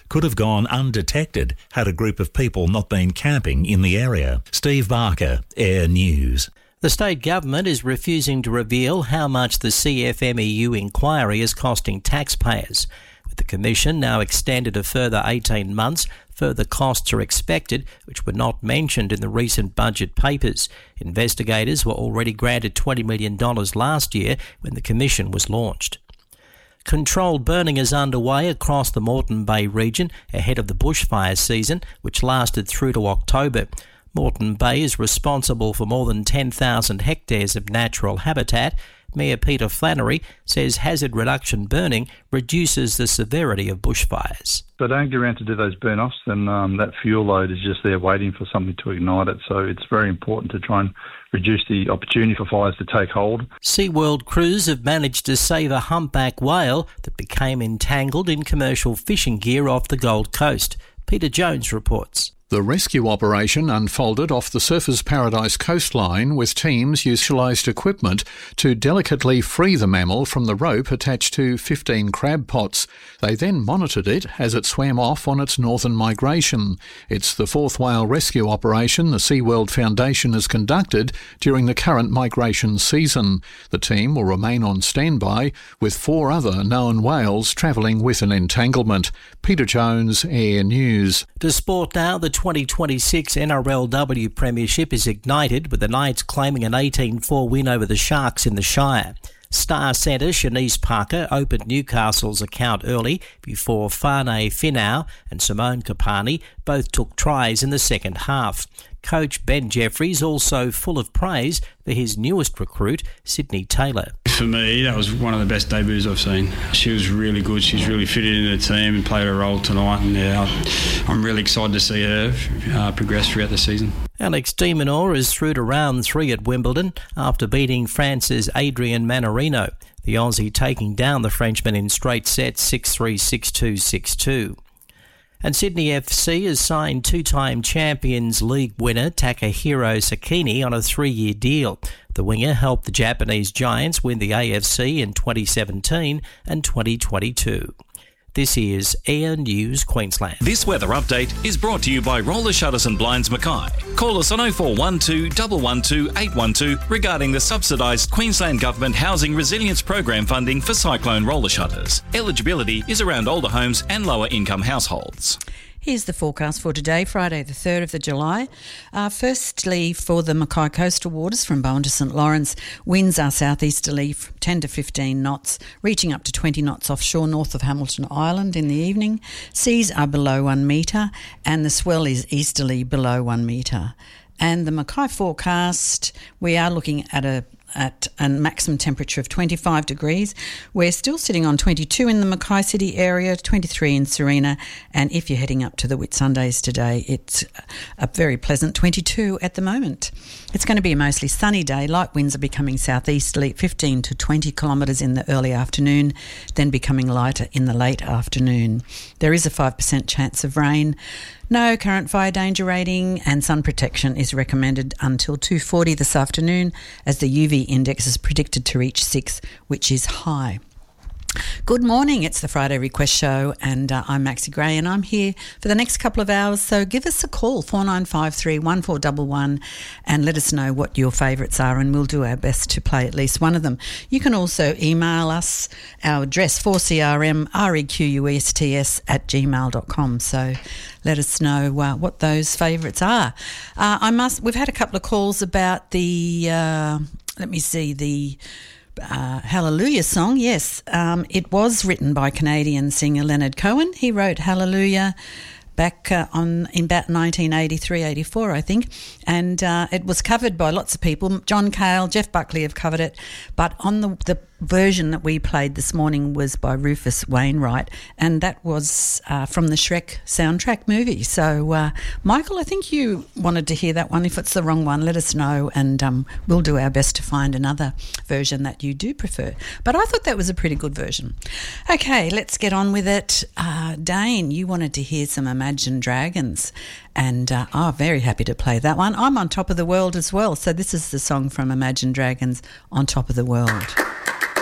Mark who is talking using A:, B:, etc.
A: could have gone undetected had a group of people not been camping in the area. Steve Barker, Air News.
B: The state government is refusing to reveal how much the CFMEU inquiry is costing taxpayers. With the Commission now extended a further 18 months, further costs are expected, which were not mentioned in the recent budget papers. Investigators were already granted $20 million last year when the Commission was launched. Controlled burning is underway across the Moreton Bay region ahead of the bushfire season, which lasted through to October. Moreton Bay is responsible for more than 10,000 hectares of natural habitat. Mayor Peter Flannery says hazard reduction burning reduces the severity of bushfires.
C: If they don't get around to do those burn-offs, then that fuel load is just there waiting for something to ignite it. So it's very important to try and reduce the opportunity for fires to take hold.
B: SeaWorld crews have managed to save a humpback whale that became entangled in commercial fishing gear off the Gold Coast. Peter Jones reports.
D: The rescue operation unfolded off the Surfers Paradise coastline with teams utilised equipment to delicately free the mammal from the rope attached to 15 crab pots. They then monitored it as it swam off on its northern migration. It's the fourth whale rescue operation the SeaWorld Foundation has conducted during the current migration season. The team will remain on standby with 4 other known whales travelling with an entanglement. Peter Jones, Air News.
B: To sport now, the 2026 NRLW Premiership is ignited with the Knights claiming an 18-4 win over the Sharks in the Shire. Star centre Shanice Parker opened Newcastle's account early before Fane Finau and Simone Kapani both took tries in the second half. Coach Ben Jeffries also full of praise for his newest recruit, Sydney Taylor.
E: For me, that was one of the best debuts I've seen. She was really good. She's really fitted into the team and played a role tonight. And I'm really excited to see her progress throughout the season.
B: Alex de Minaur is through to round 3 at Wimbledon after beating France's Adrian Mannarino. The Aussie taking down the Frenchman in straight sets 6-3, 6-2, 6-2. And Sydney FC has signed 2-time Champions League winner Takahiro Sakini on a 3-year deal. The winger helped the Japanese Giants win the AFC in 2017 and 2022. This is Air News Queensland.
A: This weather update is brought to you by Roller Shutters and Blinds Mackay. Call us on 0412 112 812 regarding the subsidised Queensland Government Housing Resilience Program funding for cyclone roller shutters. Eligibility is around older homes and lower income households.
F: Here's the forecast for today, Friday the 3rd of July. Firstly, for the Mackay Coastal Waters from Bowen to St Lawrence, winds are southeasterly 10 to 15 knots, reaching up to 20 knots offshore north of Hamilton Island in the evening. Seas are below 1 metre and the swell is easterly below 1 metre. And the Mackay forecast, we are looking at a maximum temperature of 25 degrees. We're still sitting on 22 in the Mackay City area, 23 in Serena, and if you're heading up to the Whitsundays today, it's a very pleasant 22 at the moment. It's going to be a mostly sunny day. Light winds are becoming southeasterly, 15 to 20 kilometres in the early afternoon, then becoming lighter in the late afternoon. There is a 5% chance of rain. No current fire danger rating and sun protection is recommended until 2:40 this afternoon as the UV index is predicted to reach 6, which is high. Good morning, it's the Friday Request Show and I'm Maxie Gray and I'm here for the next couple of hours, so give us a call 4953 1411 and let us know what your favourites are and we'll do our best to play at least one of them. You can also email us, our address 4crmrequests@gmail.com, so let us know what those favourites are. We've had a couple of calls about the Hallelujah song. Yes, it was written by Canadian singer Leonard Cohen. He wrote Hallelujah back in about 1983-84, I think, and it was covered by lots of people. John Cale, Jeff Buckley have covered it, but on the version that we played this morning was by Rufus Wainwright, and that was from the Shrek soundtrack movie. So, Michael, I think you wanted to hear that one. If it's the wrong one, let us know, and we'll do our best to find another version that you do prefer. But I thought that was a pretty good version. Okay, let's get on with it. Dane, you wanted to hear some Imagine Dragons, and very happy to play that one. I'm On Top of the World as well, so this is the song from Imagine Dragons, On Top of the World.